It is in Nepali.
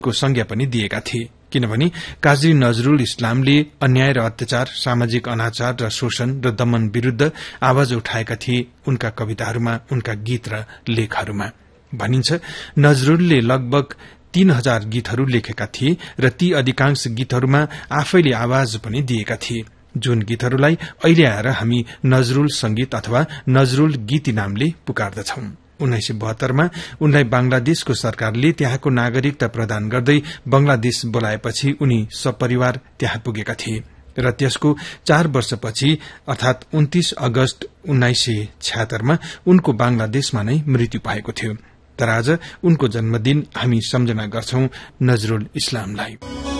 को संज्ञा पनि दिएका थिए, किनभने काजी नजरुल इस्लामले अन्याय र अत्याचार, सामाजिक अनाचार र शोषण र दमन विरूद्ध आवाज उठाएका थिए उनका कविताहरूमा, उनका गीत र लेखहरूमा। भनिन्छ नजरुलले लगभग 3000 गीतहरू लेखेका थिए र ती अधिकांश गीतहरूमा आफैले आवाज पनि दिएका थिए, जुन गीतहरूलाई अहिले आएर हामी नजरुल संगीत अथवा नजरुल गीती नामले पुकार्दछौं। 1972 मा उनलाई बांग्लादेशको सरकारले त्यहाँको नागरिकता प्रदान गर्दै बंगलादेश बोलाएपछि उनी सपरिवार त्यहाँ पुगेका थिए र त्यसको 4 वर्षपछि अर्थात 29 अगस्त 1976 मा उनको बांग्लादेशमा नै मृत्यु भएको थियो। तर आज उनको जन्मदिन हामी सम्झना गर्छौं नजरुल इस्लामलाई।